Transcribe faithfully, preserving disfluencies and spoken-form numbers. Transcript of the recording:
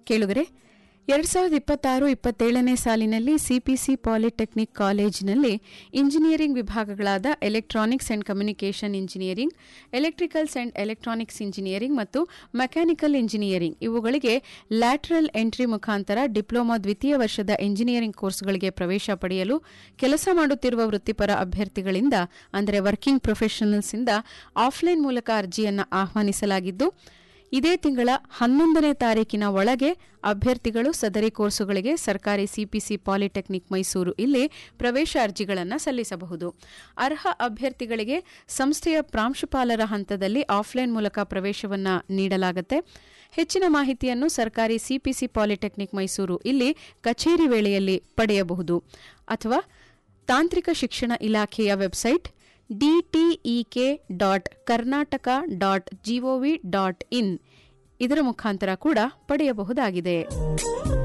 ಕೇಳುಗರೆ, ಎರಡು ಸಾವಿರದ ಇಪ್ಪತ್ತಾರು ಇಪ್ಪತ್ತೇಳನೇ ಸಾಲಿನಲ್ಲಿ ಸಿಪಿಸಿ ಪಾಲಿಟೆಕ್ನಿಕ್ ಕಾಲೇಜಿನಲ್ಲಿ engineering ವಿಭಾಗಗಳಾದ electronics and communication engineering, electricals and electronics engineering ಮತ್ತು ಮೆಕ್ಯಾನಿಕಲ್ ಇಂಜಿನಿಯರಿಂಗ್ ಇವುಗಳಿಗೆ ಲ್ಯಾಟರಲ್ ಎಂಟ್ರಿ ಮುಖಾಂತರ ಡಿಪ್ಲೊಮಾ ದ್ವಿತೀಯ ವರ್ಷದ ಇಂಜಿನಿಯರಿಂಗ್ ಕೋರ್ಸ್ಗಳಿಗೆ ಪ್ರವೇಶ ಪಡೆಯಲು ಕೆಲಸ ಮಾಡುತ್ತಿರುವ ವೃತ್ತಿಪರ ಅಭ್ಯರ್ಥಿಗಳಿಂದ ಅಂದರೆ ವರ್ಕಿಂಗ್ ಪ್ರೊಫೆಷನಲ್ಸ್ ಇಂದ ಆಫ್ಲೈನ್ ಮೂಲಕ ಅರ್ಜಿಯನ್ನು ಆಹ್ವಾನಿಸಲಾಗಿದ್ದು, ಇದೇ ತಿಂಗಳ ಹನ್ನೊಂದನೇ ತಾರೀಕಿನ ಒಳಗೆ ಅಭ್ಯರ್ಥಿಗಳು ಸದರಿ ಕೋರ್ಸುಗಳಿಗೆ ಸರ್ಕಾರಿ ಸಿಪಿಸಿ ಪಾಲಿಟೆಕ್ನಿಕ್ ಮೈಸೂರು ಇಲ್ಲಿ ಪ್ರವೇಶ ಅರ್ಜಿಗಳನ್ನು ಸಲ್ಲಿಸಬಹುದು. ಅರ್ಹ ಅಭ್ಯರ್ಥಿಗಳಿಗೆ ಸಂಸ್ಥೆಯ ಪ್ರಾಂಶುಪಾಲರ ಹಂತದಲ್ಲಿ ಆಫ್ಲೈನ್ ಮೂಲಕ ಪ್ರವೇಶವನ್ನು ನೀಡಲಾಗುತ್ತೆ. ಹೆಚ್ಚಿನ ಮಾಹಿತಿಯನ್ನು ಸರ್ಕಾರಿ ಸಿಪಿಸಿ ಪಾಲಿಟೆಕ್ನಿಕ್ ಮೈಸೂರು ಇಲ್ಲಿ ಕಚೇರಿ ವೇಳೆಯಲ್ಲಿ ಪಡೆಯಬಹುದು ಅಥವಾ ತಾಂತ್ರಿಕ ಶಿಕ್ಷಣ ಇಲಾಖೆಯ website DTEK dot Karnataka dot gov dot in ಇದರ ಮುಖಾಂತರ ಕೂಡ ಪಡೆಯಬಹುದಾಗಿದೆ.